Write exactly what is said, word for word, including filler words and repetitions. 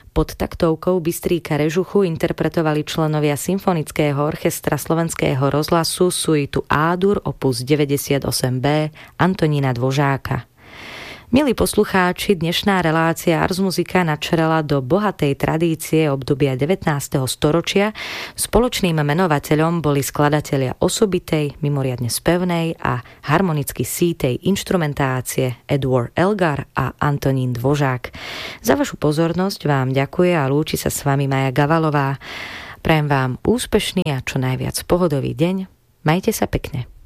Pod taktovkou Bystríka Režuchu interpretovali členovia Symfonického orchestra Slovenského rozhlasu suitu A-dur opus deväťdesiatosem bé Antonína Dvořáka. Milí poslucháči, dnešná relácia Ars Musica načrela do bohatej tradície obdobia devätnásteho storočia. Spoločným menovateľom boli skladatelia osobitej, mimoriadne spevnej a harmonicky sítej inštrumentácie Edward Elgar a Antonín Dvořák. Za vašu pozornosť vám ďakuje a lúči sa s vami Maja Gavalová. Prajem vám úspešný a čo najviac pohodový deň. Majte sa pekne.